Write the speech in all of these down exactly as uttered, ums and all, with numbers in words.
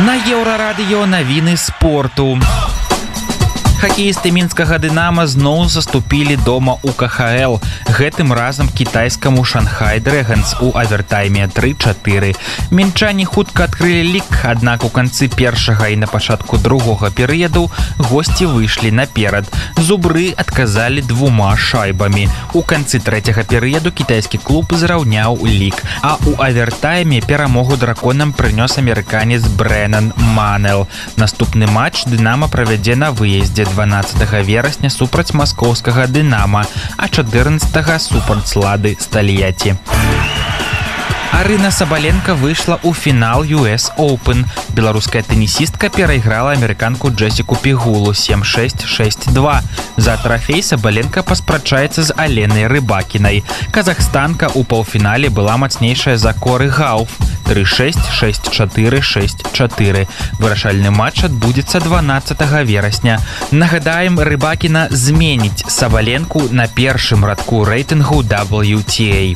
На Еўрарадыё навіны спорту. Хакеісты мінскага «Дынама» зноў заступілі дома ў ка ха эл. Гэтым разам кітайскаму «Шанхай Дрэгонс» у авертайме тры чатыры. Мінчане хутка адкрылі лік, аднак у канцы першага і на пачатку другога перыяду госці выйшлі наперад. Зубры адказалі двума шайбамі. У канцы трэцяга перыяду кітайскі клуб зраўняў лік, а ў авертайме перамогу драконам прынёс амерыканец Брэнан Манел. Наступны матч «Дынама» правядзе на выездзе дванаццатага верасня супраць маскоўскага «Дынама», а чатырнаццатага супраць «Лады» Стальяці. Арына Сабаленка выйшла ў фінал ю эс Оупен. Беларуская тэнісістка перайграла амерыканку Джесіку Пегулу сем шэсць шэсць два. За трафей Сабаленка паспрачаецца з Аленай Рыбакінай. Казахстанка ў паўфінале была мацнейшая за Коры Гауф тры шэсць шэсць чатыры шэсць чатыры. Вырашальны матч адбудзецца дванаццатага верасня. Нагадаем, Рыбакіна зменіць Сабаленку на першым радку рэйтынгу дабл ю ти эй.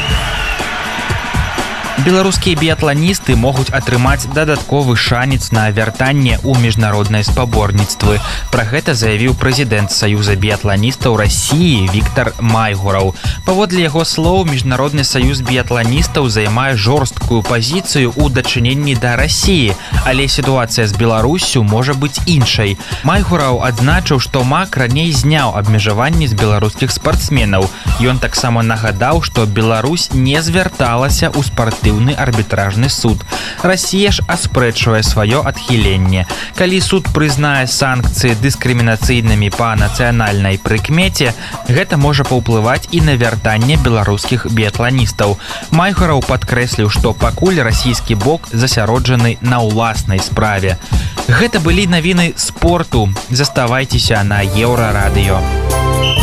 Беларускія біятланісты могуць атрымаць дадатковы шанец на вяртанне ў міжнародныя спаборніцтвы. Пра гэта заявіў прэзідэнт Саюза біятланістаў Расіі Віктар Майгураў. Паводле яго слоў, міжнародны саюз біятланістаў займае жорсткую пазіцыю ў дачыненні да Расіі, але сітуацыя з Беларуссю можа быць іншай. Майгураў адзначыў, што МАК раней зняў абмежаванні з беларускіх спартсменаў. Ён таксама нагадаў, што Беларусь не звярталася ў спартыўны арбітражны суд. Расія ж аспрэчвае сваё адхіленне. Калі суд прызнае санкцыі дыскрымінацыйнымі па нацыянальнай прыкмеце, гэта можа паўплываць і на вяртанне беларускіх біятланістаў. Майгураў падкрэсліў, што пакуль расійскі бок засяроджаны на ўласнай справе. Гэта былі навіны спорту. Заставайцеся на Еўрарадыё.